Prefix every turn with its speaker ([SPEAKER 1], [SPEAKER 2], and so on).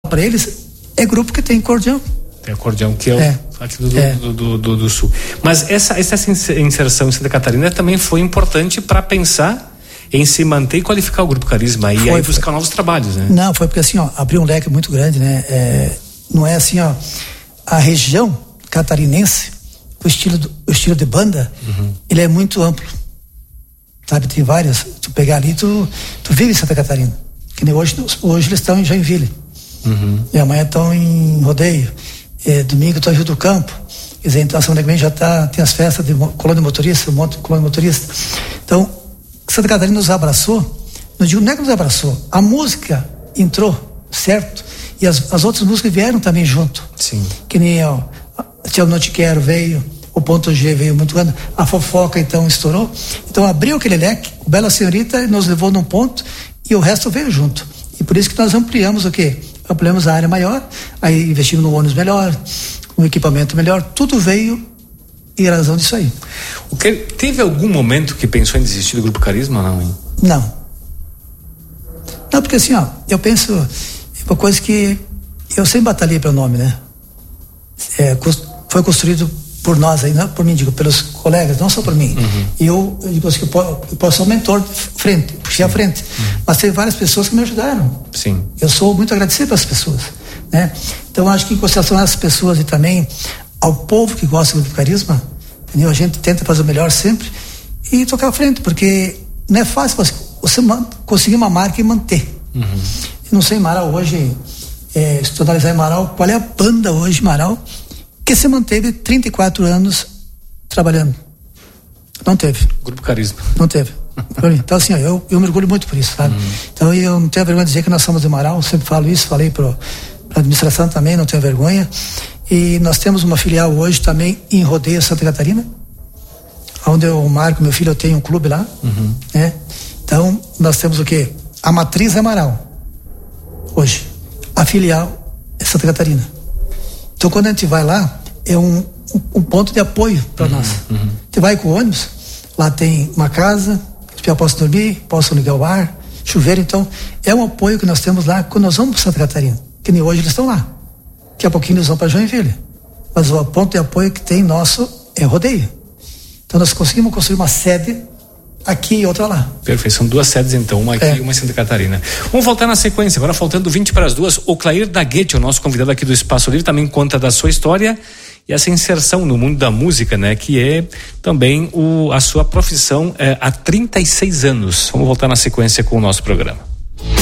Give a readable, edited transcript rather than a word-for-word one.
[SPEAKER 1] para eles, é grupo que tem acordeão.
[SPEAKER 2] Tem acordeão, que é aqui do Sul. Mas essa inserção em Santa Catarina também foi importante para pensar em se manter e qualificar o Grupo Carisma e aí buscar novos trabalhos, né?
[SPEAKER 1] Não, foi porque assim, abriu um leque muito grande, né? Não é assim, a região catarinense, o estilo de banda, ele é muito amplo, sabe? Tem várias, tu pegar ali, tu vive em Santa Catarina, que nem hoje eles estão em Joinville, e amanhã estão em Rodeio, domingo estão em Rio do Campo, quer dizer, então a semana que vem já tem as festas de colônia motorista, colônia motorista. Então Santa Catarina nos abraçou, não é que nos abraçou, a música entrou, certo? E as outras músicas vieram também junto.
[SPEAKER 2] Sim.
[SPEAKER 1] Que nem Tchau Não Te Quero veio, o Ponto G veio muito grande, a Fofoca então estourou. Então abriu aquele leque, o Bela Senhorita nos levou num ponto e o resto veio junto. E por isso que nós ampliamos o quê? Ampliamos a área maior, aí investimos no ônibus melhor, um equipamento melhor, tudo veio em razão disso aí.
[SPEAKER 2] Teve algum momento que pensou em desistir do Grupo Carisma ou não, hein?
[SPEAKER 1] Não, porque assim, eu penso, uma coisa que eu sempre batalhei pelo nome, né? Foi construído por nós aí, não por mim, digo, pelos colegas, não só por mim. E eu digo assim, eu posso ser um mentor puxei à frente. Mas teve várias pessoas que me ajudaram.
[SPEAKER 2] Sim.
[SPEAKER 1] Eu sou muito agradecido pelas pessoas, né? Então acho que em consideração às pessoas e também ao povo que gosta do Grupo Carisma, entendeu? A gente tenta fazer o melhor sempre e tocar à frente, porque não é fácil você conseguir uma marca e manter. Eu não sei, Marau, hoje, se tu analisar em Marau, qual é a banda hoje, Marau, que se manteve 34 anos trabalhando? Não teve.
[SPEAKER 2] Grupo Carisma.
[SPEAKER 1] Não teve. Então assim, eu me orgulho muito por isso, sabe? Então eu não tenho vergonha de dizer que nós somos de Marau, sempre falo isso, falei pra administração também, não tenho vergonha. E nós temos uma filial hoje também em Rodeio, Santa Catarina, onde eu marco, meu filho, eu tenho um clube lá, né? Então nós temos o quê? A matriz é Marau hoje, a filial é Santa Catarina. Então quando a gente vai lá, é um ponto de apoio para nós. A gente vai com o ônibus, lá tem uma casa, eu posso dormir, posso ligar o ar, chuveiro, então é um apoio que nós temos lá quando nós vamos para Santa Catarina, que nem hoje eles estão lá, daqui a pouquinho eles vão para Joinville, mas o ponto de apoio que tem nosso é Rodeio. Então nós conseguimos construir uma sede aqui e outra lá.
[SPEAKER 2] Perfeito, são duas sedes então, uma aqui e uma em Santa Catarina. Vamos voltar na sequência, agora faltando 20 para as 2, o Clair Daguete, o nosso convidado aqui do Espaço Livre, também conta da sua história e essa inserção no mundo da música, né, que é também a sua profissão há 36 anos. Vamos voltar na sequência com o nosso programa.